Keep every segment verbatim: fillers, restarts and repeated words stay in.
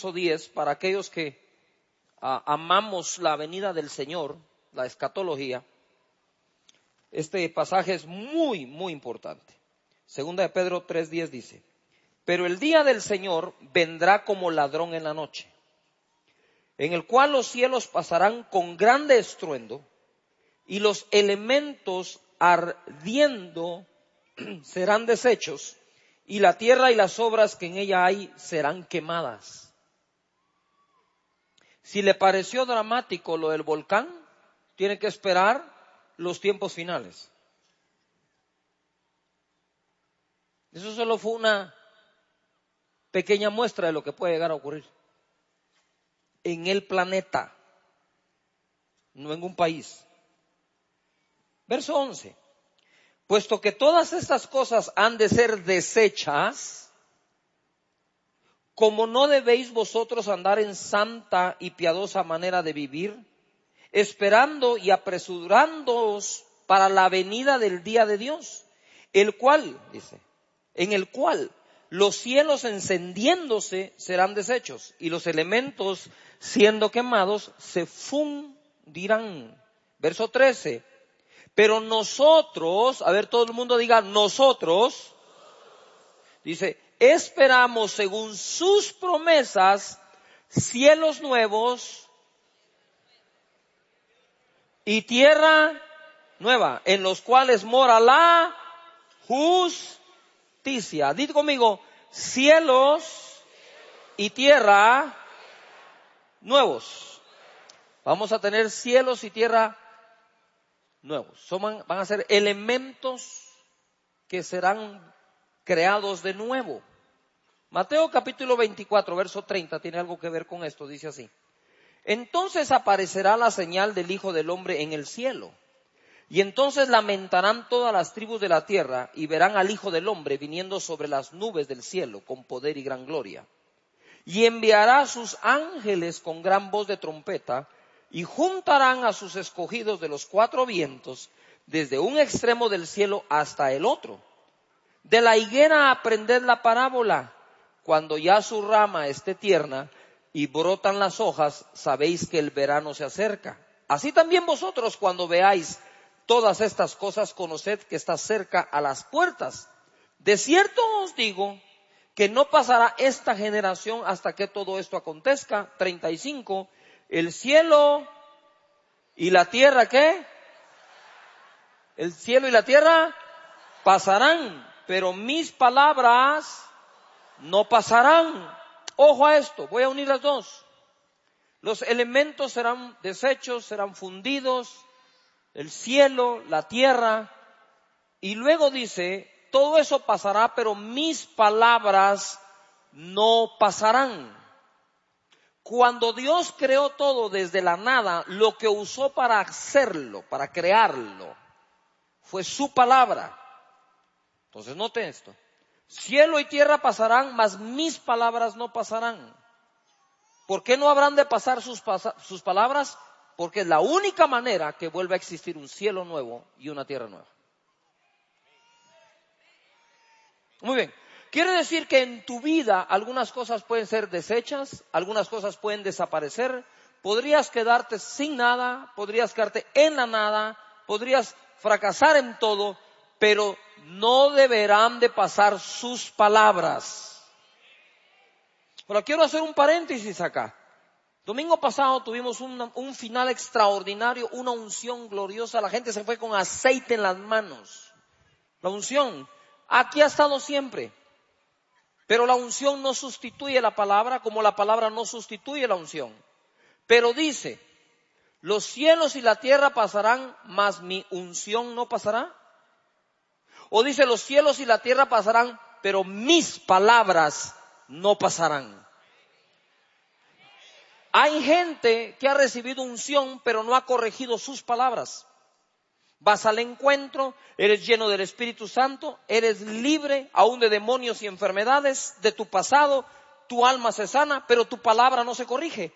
verso diez, para aquellos que uh, amamos la venida del Señor, la escatología. Este pasaje es muy, muy importante. Segunda de Pedro tres diez dice: pero el día del Señor vendrá como ladrón en la noche, en el cual los cielos pasarán con grande estruendo, y los elementos ardiendo serán deshechos, y la tierra y las obras que en ella hay serán quemadas. Si le pareció dramático lo del volcán, tiene que esperar los tiempos finales. Eso solo fue una pequeña muestra de lo que puede llegar a ocurrir en el planeta, no en un país. Verso once. Puesto que todas estas cosas han de ser deshechas, como no debéis vosotros andar en santa y piadosa manera de vivir, esperando y apresurándoos para la venida del día de Dios, el cual, dice, en el cual los cielos encendiéndose serán deshechos, y los elementos siendo quemados se fundirán. Verso trece. Pero nosotros, a ver, todo el mundo diga nosotros, dice, esperamos según sus promesas cielos nuevos y tierra nueva, en los cuales mora la justicia. Did conmigo, cielos y tierra nuevos. Vamos a tener cielos y tierra nuevos. Son, van a ser elementos que serán creados de nuevo. Mateo capítulo veinticuatro, verso treinta, tiene algo que ver con esto, dice así. Entonces aparecerá la señal del Hijo del Hombre en el cielo, y entonces lamentarán todas las tribus de la tierra, y verán al Hijo del Hombre viniendo sobre las nubes del cielo con poder y gran gloria. Y enviará a sus ángeles con gran voz de trompeta, y juntarán a sus escogidos de los cuatro vientos, desde un extremo del cielo hasta el otro. De la higuera aprended la parábola. Cuando ya su rama esté tierna y brotan las hojas, sabéis que el verano se acerca. Así también vosotros, cuando veáis todas estas cosas, conoced que está cerca a las puertas. De cierto os digo que no pasará esta generación hasta que todo esto acontezca. treinta y cinco. El cielo y la tierra, ¿qué? El cielo y la tierra pasarán, pero mis palabras no pasarán. Ojo a esto, voy a unir las dos. Los elementos serán deshechos, serán fundidos, el cielo, la tierra, y luego dice, todo eso pasará, pero mis palabras no pasarán. Cuando Dios creó todo desde la nada, lo que usó para hacerlo, para crearlo, fue su palabra. Entonces note esto. Cielo y tierra pasarán, mas mis palabras no pasarán. ¿Por qué no habrán de pasar sus, sus palabras? Porque es la única manera que vuelva a existir un cielo nuevo y una tierra nueva. Muy bien. Quiere decir que en tu vida algunas cosas pueden ser deshechas, algunas cosas pueden desaparecer, podrías quedarte sin nada, podrías quedarte en la nada, podrías fracasar en todo, pero no deberán de pasar sus palabras. Pero quiero hacer un paréntesis acá. Domingo pasado tuvimos un, un final extraordinario, una unción gloriosa, la gente se fue con aceite en las manos. La unción aquí ha estado siempre. Pero la unción no sustituye la palabra, como la palabra no sustituye la unción. Pero dice, los cielos y la tierra pasarán, mas mi unción no pasará. O dice, los cielos y la tierra pasarán, pero mis palabras no pasarán. Hay gente que ha recibido unción, pero no ha corregido sus palabras. Vas al encuentro, eres lleno del Espíritu Santo, eres libre aún de demonios y enfermedades de tu pasado, tu alma se sana, pero tu palabra no se corrige.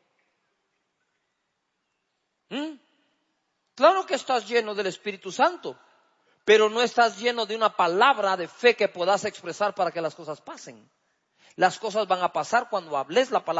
¿Mm? Claro que estás lleno del Espíritu Santo, pero no estás lleno de una palabra de fe que puedas expresar para que las cosas pasen. Las cosas van a pasar cuando hables la palabra.